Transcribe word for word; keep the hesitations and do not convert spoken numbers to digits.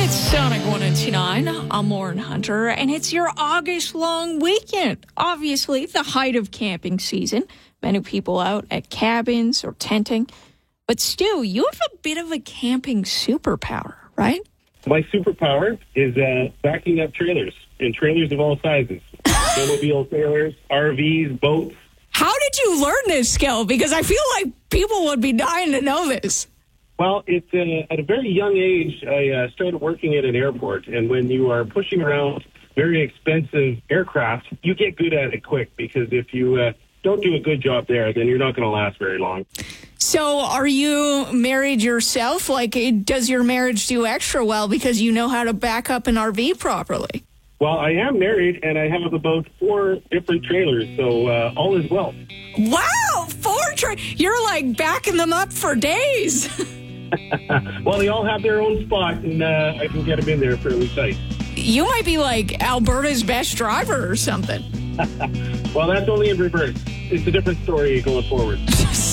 It's Sonic one oh nine. I'm Lauren Hunter, and it's your August-long weekend. Obviously, the height of camping season. Many people out at cabins or tenting. But Stu, you have a bit of a camping superpower, right? My superpower is uh, backing up trailers, and trailers of all sizes. Snowmobile trailers, R Vs, boats. How did you learn this skill? Because I feel like people would be dying to know this. Well, it's uh, at a very young age, I uh, started working at an airport, and when you are pushing around very expensive aircraft, you get good at it quick, because if you uh, don't do a good job there, then you're not going to last very long. So are you married yourself? Like, does your marriage do extra well because you know how to back up an R V properly? Well, I am married, and I have about four different trailers, so uh, all is well. Wow, four tra- You're like backing them up for days. Well, they all have their own spot, and uh, I can get them in there fairly tight. You might be like Alberta's best driver or something. Well, that's only in reverse. It's a different story going forward.